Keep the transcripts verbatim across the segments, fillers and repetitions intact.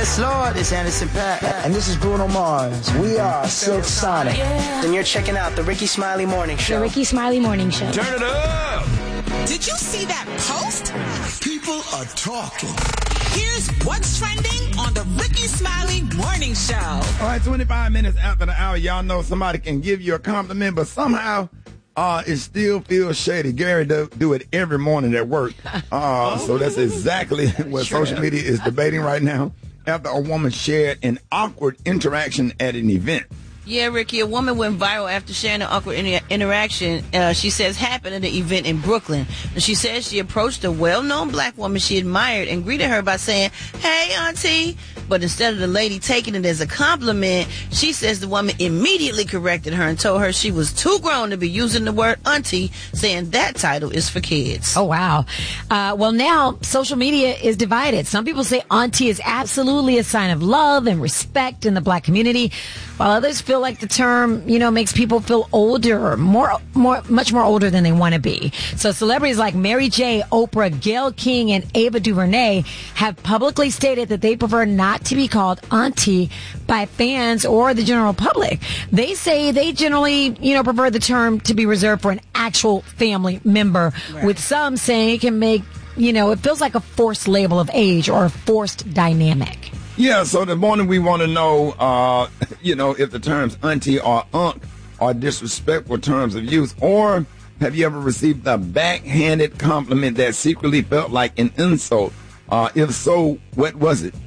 Yes, Lord, it's Anderson .Paak. And this is Bruno Mars. We are Silk Sonic. Yeah. And you're checking out the Ricky Smiley Morning Show. The Ricky Smiley Morning Show. Turn it up! Did you see that post? People are talking. Here's what's trending on the Ricky Smiley Morning Show. All right, twenty-five minutes after the hour, y'all know somebody can give you a compliment, but somehow uh, it still feels shady. Gary do, do it every morning at work. Uh, so that's exactly what social media is debating right now after a woman shared an awkward interaction at an event. Yeah, Ricky, a woman went viral after sharing an awkward inter- interaction, uh, she says, happened at an event in Brooklyn. And she says she approached a well-known black woman she admired and greeted her by saying, "Hey, auntie." But instead of the lady taking it as a compliment, she says the woman immediately corrected her and told her she was too grown to be using the word auntie, saying that title is for kids. Oh, wow. Uh, well, now social media is divided. Some people say auntie is absolutely a sign of love and respect in the black community, while others feel like the term, you know, makes people feel older, more, more, much more older than they want to be. So celebrities like Mary J., Oprah, Gayle King, and Ava DuVernay have publicly stated that they prefer not to be called auntie by fans or the general public. They say they generally, you know, prefer the term to be reserved for an actual family member, right, with some saying it can make, you know, it feels like a forced label of age or a forced dynamic. Yeah, so the morning we want to know, uh, you know, if the terms auntie or unk are disrespectful terms of use, or have you ever received a backhanded compliment that secretly felt like an insult? Uh, if so, what was it?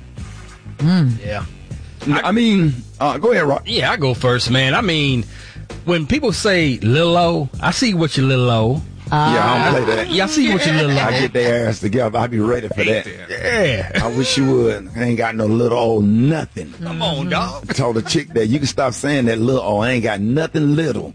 Mm. Yeah. I, I mean, uh, go ahead, Rock. Yeah, I go first, man. I mean, when people say little O, I see what you little O. Uh, yeah, I don't play that. Yeah, I see what you little O. I get their ass together. I'll be ready for that. Yeah. I wish you would. I ain't got no little old nothing. Come on, dog. I told the chick that you can stop saying that little old. I ain't got nothing little.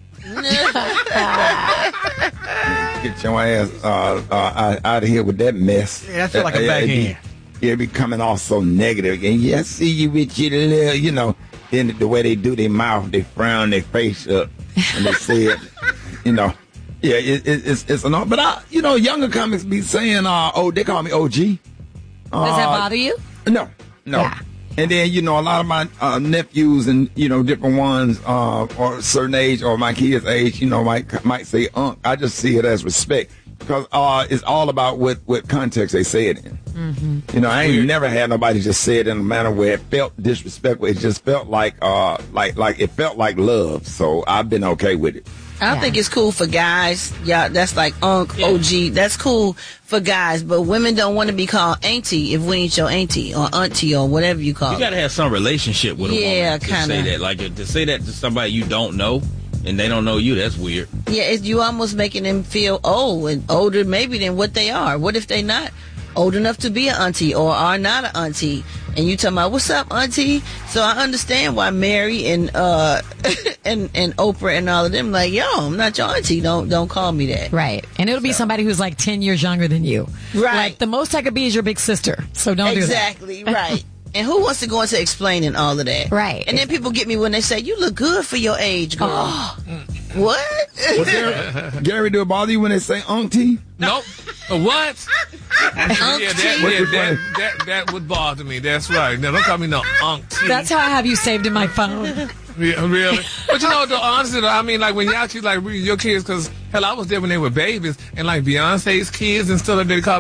Get your ass uh, uh, out of here with that mess. Yeah, I feel like a backhand. Yeah, it be coming off so negative. And yeah, I see you with your little, you know, then the way they do their mouth, they frown their face up and they say it, you know. Yeah, it, it, it's it's enough. But, I, you know, younger comics be saying, uh, oh, they call me O G. Uh, Does that bother you? No, no. Yeah. And then, you know, a lot of my uh, nephews and, you know, different ones, uh, or a certain age or my kids' age, you know, might might say unk. I just see it as respect because uh, it's all about what, what context they say it in. Mm-hmm. You know, I ain't Weird. never had nobody just say it in a manner where it felt disrespectful. It just felt like, uh, like, like it felt like love. So I've been okay with it. I Yeah. think it's cool for guys. Yeah, that's like unk, Yeah. O G. That's cool for guys, but women don't want to be called auntie if we ain't your auntie or auntie or whatever you call You it. got to have some relationship with a Yeah, woman to kinda. say that. Like, to say that to somebody you don't know and they don't know you, that's weird. Yeah, it's, you almost making them feel old and older maybe than what they are. What if they not old enough to be an auntie or are not an auntie? And you talking about, what's up, auntie? So I understand why Mary and uh and and Oprah and all of them like, yo, I'm not your auntie. Don't don't call me that. Right. And it'll be somebody who's like ten years younger than you. Right. Like, the most I could be is your big sister. So don't Exactly, right. And who wants to go into explaining all of that? Right. And then people get me when they say, you look good for your age, girl. Oh. What? Well, Gary, Gary, do it bother you when they say auntie? Nope. Uh, what? yeah, that, What's yeah, the that, that, that would bother me. That's right. Now, don't call me no auntie. That's how I have you saved in my phone. Yeah, really? But you know, though, honestly, though, I mean, like, when y'all actually, like, your kids, because, hell, I was there when they were babies, and, like, Beyonce's kids and stuff, like, they call